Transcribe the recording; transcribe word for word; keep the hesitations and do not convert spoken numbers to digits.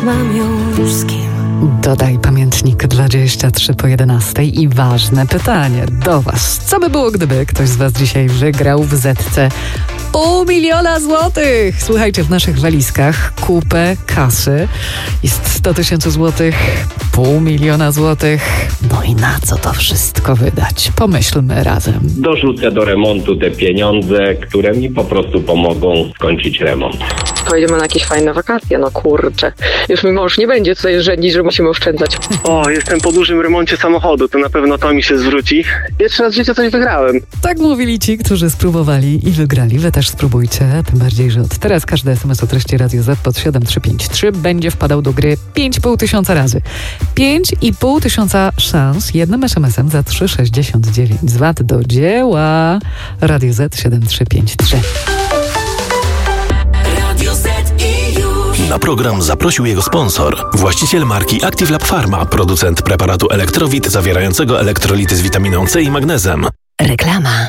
Mam ją z kim? Dodaj pamiętnik dwadzieścia trzy po jedenastej i ważne pytanie do Was. Co by było, gdyby ktoś z Was dzisiaj wygrał w Zetce pół miliona złotych? Słuchajcie, w naszych walizkach kupę kasy. Jest sto tysięcy złotych, pół miliona złotych. No i na co to wszystko wydać? Pomyślmy razem. Dorzucę do remontu te pieniądze, które mi po prostu pomogą skończyć remont. Pojedziemy na jakieś fajne wakacje, no kurczę. Już mi mąż nie będzie tutaj żenić, że musimy oszczędzać. O, jestem po dużym remoncie samochodu, to na pewno to mi się zwróci. Pierwszy raz w życiu coś wygrałem. Tak mówili ci, którzy spróbowali i wygrali. Wy też spróbujcie, tym bardziej, że od teraz każdy es em es o treści Radio Z pod siedem trzy pięć trzy będzie wpadał do gry pięć i pół tysiąca razy. pięć i pół tysiąca szans jednym es em esem za trzy sześćdziesiąt dziewięć. Z W A T do dzieła. Radio Z siedem trzy pięć trzy. Na program zaprosił jego sponsor, właściciel marki Active Lab Pharma, producent preparatu Elektrowit zawierającego elektrolity z witaminą C i magnezem. Reklama.